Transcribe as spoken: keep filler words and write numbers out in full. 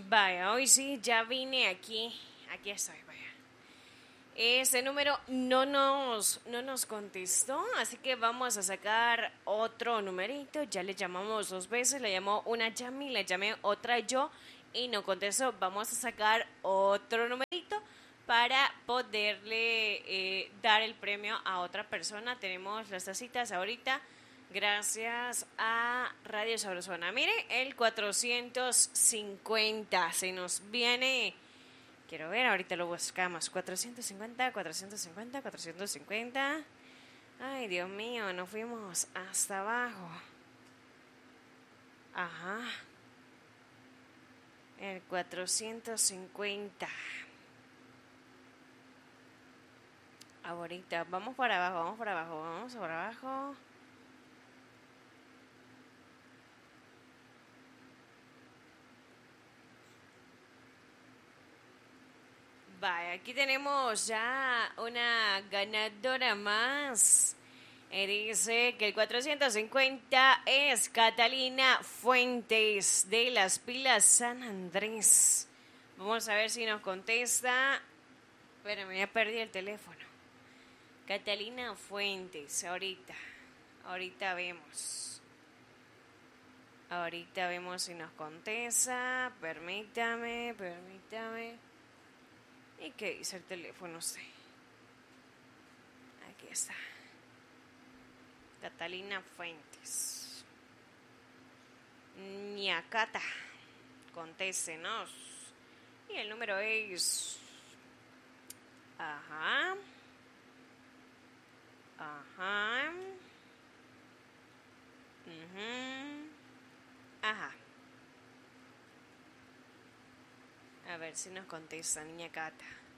Vaya, hoy sí, ya vine aquí. Aquí estoy, vaya. Ese número no nos, no nos contestó, así que vamos a sacar otro numerito. Ya le llamamos dos veces, le llamó una Yami, le llamé otra yo y no contestó. Vamos a sacar otro numerito para poderle eh, dar el premio a otra persona. Tenemos las tacitas ahorita. Gracias a Radio Sabrosona. Mire, el cuatrocientos cincuenta se nos viene. Quiero ver, ahorita lo buscamos. cuatrocientos cincuenta, cuatrocientos cincuenta, cuatrocientos cincuenta. Ay, Dios mío, nos fuimos hasta abajo. Ajá. El cuatrocientos cincuenta. Ahorita, vamos para abajo, vamos para abajo, vamos para abajo. Vaya, aquí tenemos ya una ganadora más. Y dice que el cuatrocientos cincuenta es Catalina Fuentes de las Pilas San Andrés. Vamos a ver si nos contesta. Espérame, ya perdí el teléfono. Catalina Fuentes, ahorita. Ahorita vemos. Ahorita vemos si nos contesta. Permítame, permítame. ¿Y qué dice el teléfono usted? Aquí está. Catalina Fuentes. Ñacata. Contéstenos. Y el número es... Ajá. Ajá. Uh-huh. Ajá. A ver si nos contesta, niña Cata.